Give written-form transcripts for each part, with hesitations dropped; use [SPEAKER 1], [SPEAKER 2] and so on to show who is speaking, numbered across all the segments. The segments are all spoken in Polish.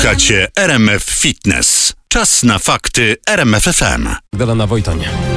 [SPEAKER 1] Słuchacie RMF Fitness. Czas na fakty RMF FM.
[SPEAKER 2] Magdalena Wojtoń.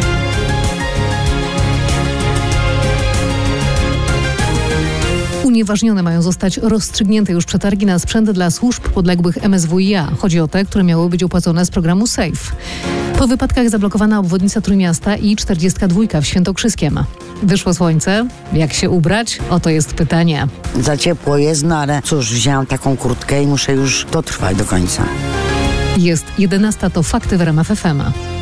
[SPEAKER 3] Unieważnione mają zostać rozstrzygnięte już przetargi na sprzęt dla służb podległych MSWiA. Chodzi o te, które miały być opłacone z programu SAFE. Po wypadkach zablokowana obwodnica Trójmiasta i 42 w Świętokrzyskiem. Wyszło słońce. Jak się ubrać? Oto jest pytanie.
[SPEAKER 4] Za ciepło jest, no ale cóż, wzięłam taką kurtkę i muszę już dotrwać do końca.
[SPEAKER 3] Jest 11, to fakty w RMF FM.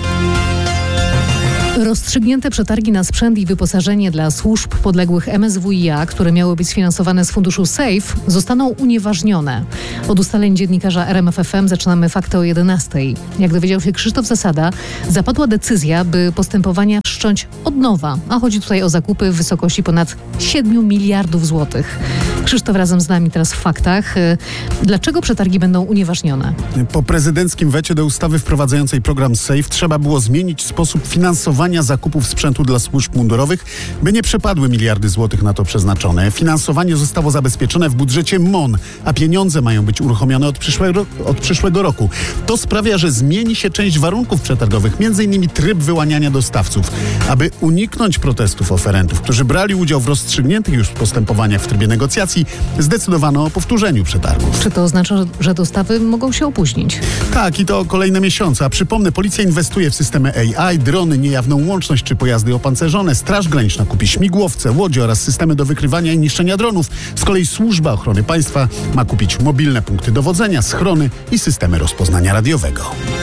[SPEAKER 3] Rozstrzygnięte przetargi na sprzęt i wyposażenie dla służb podległych MSWiA, które miały być sfinansowane z funduszu SAFE, zostaną unieważnione. Od ustaleń dziennikarza RMF FM zaczynamy fakty o 11. Jak dowiedział się Krzysztof Zasada, zapadła decyzja, by postępowania wszcząć od nowa, a chodzi tutaj o zakupy w wysokości ponad 7 miliardów złotych. Krzysztof razem z nami teraz w faktach. Dlaczego przetargi będą unieważnione?
[SPEAKER 5] Po prezydenckim wecie do ustawy wprowadzającej program SAFE trzeba było zmienić sposób finansowania zakupów sprzętu dla służb mundurowych, by nie przepadły miliardy złotych na to przeznaczone. Finansowanie zostało zabezpieczone w budżecie MON, a pieniądze mają być uruchomione od przyszłego roku. To sprawia, że zmieni się część warunków przetargowych, m.in. tryb wyłaniania dostawców. Aby uniknąć protestów oferentów, którzy brali udział w rozstrzygniętych już postępowaniach w trybie negocjacji, zdecydowano o powtórzeniu przetargów.
[SPEAKER 3] Czy to oznacza, że dostawy mogą się opóźnić?
[SPEAKER 5] Tak, i to kolejne miesiące. A przypomnę, policja inwestuje w systemy AI, drony, niejawną łączność czy pojazdy opancerzone. Straż Graniczna kupi śmigłowce, łodzie oraz systemy do wykrywania i niszczenia dronów. Z kolei Służba Ochrony Państwa ma kupić mobilne punkty dowodzenia, schrony i systemy rozpoznania radiowego.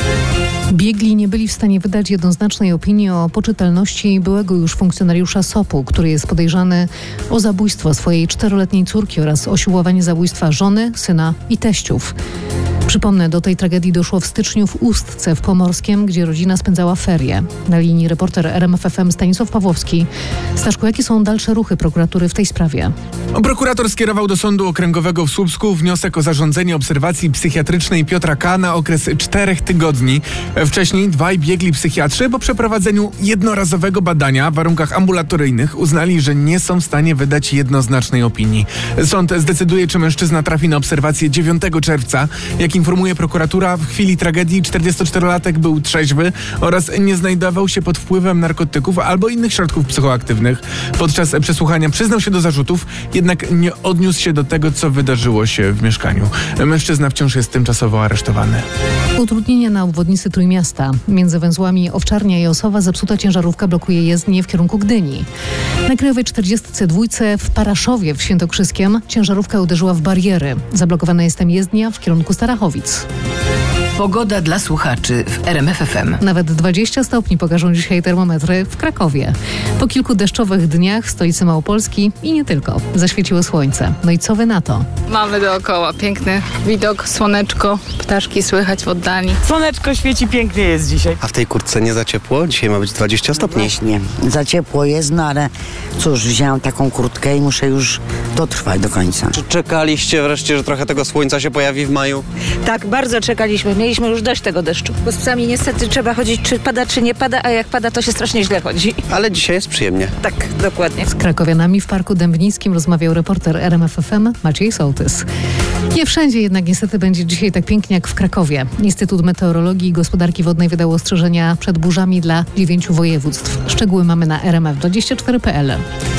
[SPEAKER 3] Biegli nie byli w stanie wydać jednoznacznej opinii o poczytalności byłego już funkcjonariusza SOP-u, który jest podejrzany o zabójstwo swojej 4-letniej córki oraz o siłowanie zabójstwa żony, syna i teściów. Przypomnę, do tej tragedii doszło w styczniu w Ustce w Pomorskiem, gdzie rodzina spędzała ferie. Na linii reporter RMF FM Stanisław Pawłowski. Staszku, jakie są dalsze ruchy prokuratury w tej sprawie?
[SPEAKER 6] Prokurator skierował do Sądu Okręgowego w Słupsku wniosek o zarządzenie obserwacji psychiatrycznej Piotra K. na okres 4 tygodni. Wcześniej dwaj biegli psychiatrzy po przeprowadzeniu jednorazowego badania w warunkach ambulatoryjnych uznali, że nie są w stanie wydać jednoznacznej opinii. Sąd zdecyduje, czy mężczyzna trafi na obserwację 9 czerwca. Jak informuje prokuratura, w chwili tragedii 44-latek był trzeźwy oraz nie znajdował się pod wpływem narkotyków albo innych środków psychoaktywnych. Podczas przesłuchania przyznał się do zarzutów, jednak nie odniósł się do tego, co wydarzyło się w mieszkaniu. Mężczyzna wciąż jest tymczasowo aresztowany.
[SPEAKER 3] Utrudnienia na obwodnicy Trójmiasta. Między węzłami Owczarnia i Osowa zepsuta ciężarówka blokuje jezdnię w kierunku Gdyni. Na Krajowej 42 w Paraszowie w Świętokrzyskiem ciężarówka uderzyła w bariery. Zablokowana jest tam jezdnia w kierunku Starachowic.
[SPEAKER 7] Pogoda dla słuchaczy w RMF FM.
[SPEAKER 3] Nawet 20 stopni pokażą dzisiaj termometry w Krakowie. Po kilku deszczowych dniach w stolicy Małopolski i nie tylko zaświeciło słońce. No i co wy na to?
[SPEAKER 8] Mamy dookoła piękny widok, słoneczko, ptaszki słychać w oddali.
[SPEAKER 9] Słoneczko świeci, pięknie jest dzisiaj.
[SPEAKER 10] A w tej kurtce nie za ciepło? Dzisiaj ma być 20 stopni.
[SPEAKER 4] Właśnie, za ciepło jest, no ale cóż, wzięłam taką kurtkę i muszę już dotrwać do końca.
[SPEAKER 10] Czy czekaliście wreszcie, że trochę tego słońca się pojawi w maju?
[SPEAKER 9] Tak, bardzo czekaliśmy. Mieliśmy już dość tego deszczu. Bo z psami niestety trzeba chodzić, czy pada, czy nie pada, a jak pada, to się strasznie źle chodzi.
[SPEAKER 10] Ale dzisiaj jest przyjemnie.
[SPEAKER 9] Tak, dokładnie.
[SPEAKER 3] Z krakowianami w Parku Dębnickim rozmawiał reporter RMF FM Maciej Sołtys. Nie wszędzie jednak niestety będzie dzisiaj tak pięknie jak w Krakowie. Instytut Meteorologii i Gospodarki Wodnej wydał ostrzeżenia przed burzami dla 9 województw. Szczegóły mamy na rmf24.pl.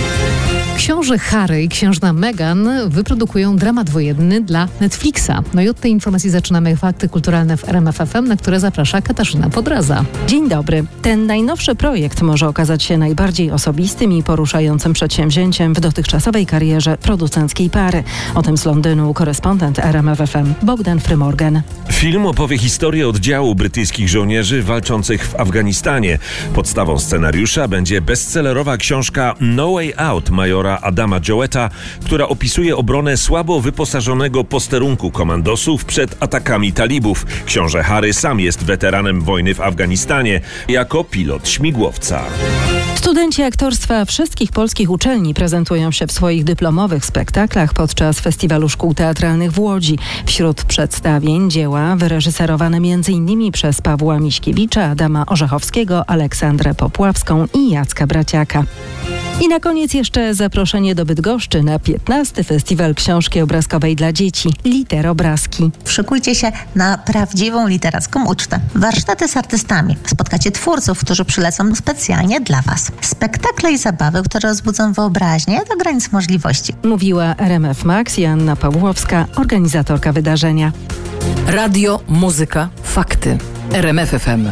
[SPEAKER 3] Książę Harry i księżna Meghan wyprodukują dramat wojenny dla Netflixa. No i od tej informacji zaczynamy fakty kulturalne w RMF FM, na które zaprasza Katarzyna Podraza.
[SPEAKER 11] Dzień dobry. Ten najnowszy projekt może okazać się najbardziej osobistym i poruszającym przedsięwzięciem w dotychczasowej karierze producenckiej pary. O tym z Londynu korespondent RMF FM Bogdan Frymorgan.
[SPEAKER 12] Film opowie historię oddziału brytyjskich żołnierzy walczących w Afganistanie. Podstawą scenariusza będzie bestsellerowa książka No Way Out majora Adama Joeta, która opisuje obronę słabo wyposażonego posterunku komandosów przed atakami talibów. Książę Harry sam jest weteranem wojny w Afganistanie jako pilot śmigłowca.
[SPEAKER 11] Studenci aktorstwa wszystkich polskich uczelni prezentują się w swoich dyplomowych spektaklach podczas Festiwalu Szkół Teatralnych w Łodzi. Wśród przedstawień dzieła wyreżyserowane m.in. przez Pawła Miśkiewicza, Adama Orzechowskiego, Aleksandrę Popławską i Jacka Braciaka. I na koniec jeszcze zaproszenie do Bydgoszczy na 15. Festiwal Książki Obrazkowej dla Dzieci Literobrazki.
[SPEAKER 2] Szykujcie się na prawdziwą literacką ucztę. Warsztaty z artystami. Spotkacie twórców, którzy przylecą specjalnie dla Was. Spektakle i zabawy, które rozbudzą wyobraźnię do granic możliwości.
[SPEAKER 11] Mówiła RMF Max i Anna Pawłowska, organizatorka wydarzenia.
[SPEAKER 7] Radio, muzyka, fakty. RMF FM.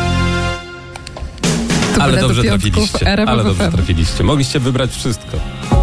[SPEAKER 13] Ale dobrze trafiliście. Mogliście wybrać wszystko.